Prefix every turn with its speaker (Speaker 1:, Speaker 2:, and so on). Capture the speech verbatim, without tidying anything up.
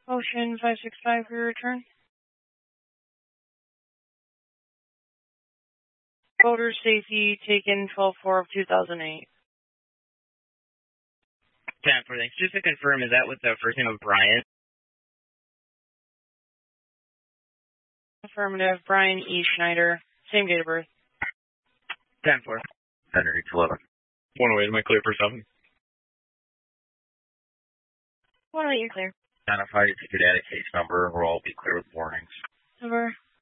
Speaker 1: Ocean five six five for your return. Voter safety taken twelve four of two thousand eight.
Speaker 2: ten four, thanks. Just to confirm, is that with the first name of Brian?
Speaker 1: Affirmative. Brian E. Schneider. Same date of birth.
Speaker 2: ten four.
Speaker 3: Henry eleven.
Speaker 4: one oh eight, am I clear for seven?
Speaker 1: one oh eight, you're clear.
Speaker 3: Identify your data case number, and we'll all be clear with warnings.
Speaker 1: Over.